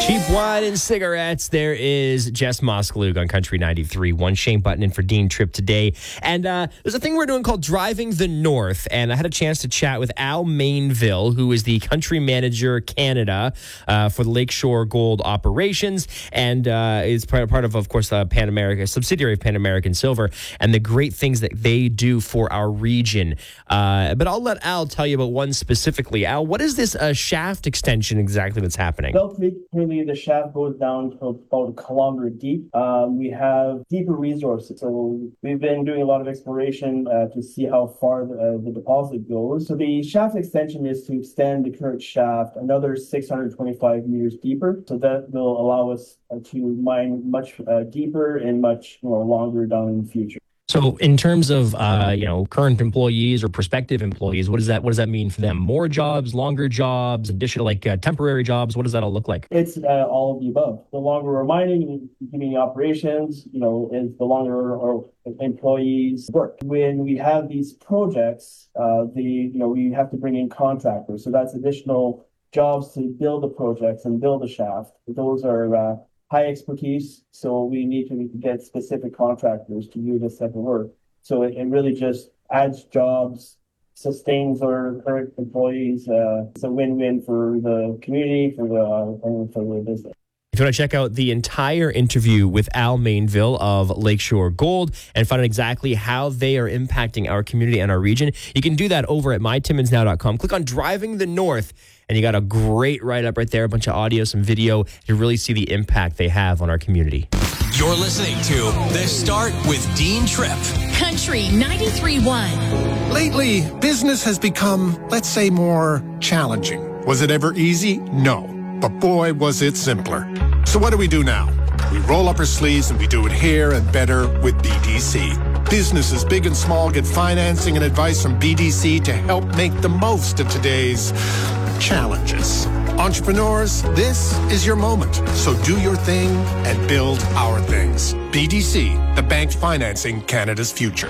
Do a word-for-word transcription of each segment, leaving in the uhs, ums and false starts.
Cheap wine and cigarettes. There is Jess Moskalug on Country ninety-three. One Shane Button in for Dean Tripp today. And uh, there's a thing we're doing called Driving the North. And I had a chance to chat with Al Mainville, who is the country manager Canada uh, for the Lakeshore Gold operations. And uh, is part, part of, of course, uh, Pan America, subsidiary of Pan American Silver, and the great things that they do for our region. Uh, but I'll let Al tell you about one specifically. Al, what is this uh, shaft extension exactly that's happening? Bell Creek, really the shaft goes down to about a kilometer deep. Um, we have deeper resources. So we've been doing a lot of exploration uh, to see how far the, uh, the deposit goes. So the shaft extension is to extend the current shaft another six hundred twenty-five meters deeper. So that will allow us uh, to mine much uh, deeper and much you know, longer down in the future. So in terms of, uh, you know, current employees or prospective employees, what does that what does that mean for them? More jobs, longer jobs, additional like uh, temporary jobs? What does that all look like? It's uh, all of the above. The longer we're mining, continuing operations, you know, is the longer our employees work. When we have these projects, uh, the you know, we have to bring in contractors. So that's additional jobs to build the projects and build the shaft. Those are uh, high expertise, so we need to get specific contractors to do this type of work. So it, it really just adds jobs, sustains our current employees. Uh, it's a win-win for the community, for the and for the business. If you want to check out the entire interview with Al Mainville of Lakeshore Gold and find out exactly how they are impacting our community and our region, you can do that over at my timmins now dot com. Click on Driving the North, and you got a great write-up right there, a bunch of audio, some video to really see the impact they have on our community. You're listening to The Start with Dean Tripp. Country ninety-three point one. Lately, business has become, let's say, more challenging. Was it ever easy? No. But boy, was it simpler. So what do we do now? We roll up our sleeves and we do it here and better with B D C. Businesses big and small get financing and advice from B D C to help make the most of today's challenges. Entrepreneurs, this is your moment. So do your thing and build our things. B D C, the bank financing Canada's future.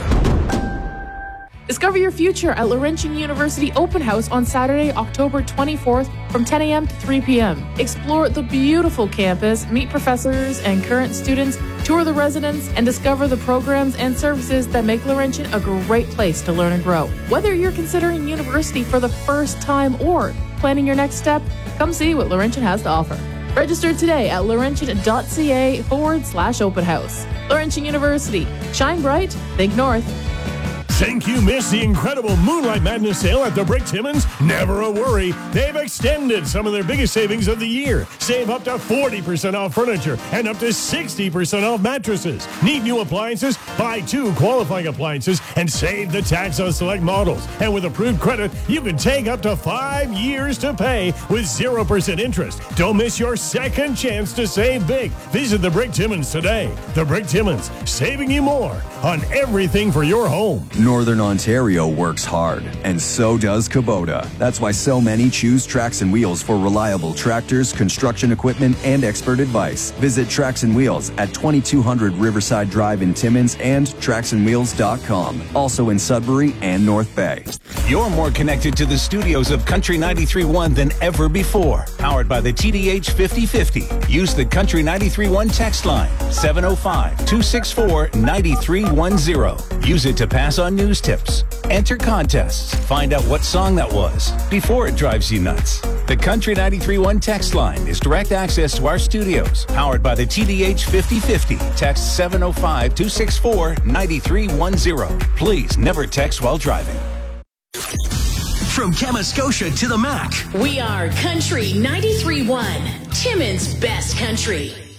Discover your future at Laurentian University Open House on Saturday, October twenty-fourth from ten a.m. to three p.m. Explore the beautiful campus, meet professors and current students, tour the residents, and discover the programs and services that make Laurentian a great place to learn and grow. Whether you're considering university for the first time or planning your next step, come see what Laurentian has to offer. Register today at laurentian.ca forward slash open house. Laurentian University. Shine bright, think north. Think you missed the incredible Moonlight Madness sale at the Brick Timmins? Never a worry. They've extended some of their biggest savings of the year. Save up to forty percent off furniture and up to sixty percent off mattresses. Need new appliances? Buy two qualifying appliances and save the tax on select models. And with approved credit, you can take up to five years to pay with zero percent interest. Don't miss your second chance to save big. Visit the Brick Timmins today. The Brick Timmins, saving you more on everything for your home. Northern Ontario works hard, and so does Kubota. That's why so many choose Tracks and Wheels for reliable tractors, construction equipment, and expert advice. Visit Tracks and Wheels at twenty-two hundred Riverside Drive in Timmins and tracks and wheels dot com. Also in Sudbury and North Bay. You're more connected to the studios of Country ninety-three point one than ever before. Powered by the T D H fifty fifty. Use the Country ninety-three point one text line, seven oh five, two six four, nine three one zero. Use it to pass on news tips, enter contests, find out what song that was before it drives you nuts. The Country ninety-three point one text line is direct access to our studios. Powered by the T D H fifty fifty. Text seven oh five, two six four, nine three one zero. Please never text while driving. From Kamoskosha to the Mac. We are Country ninety-three point one, Timmins' best country.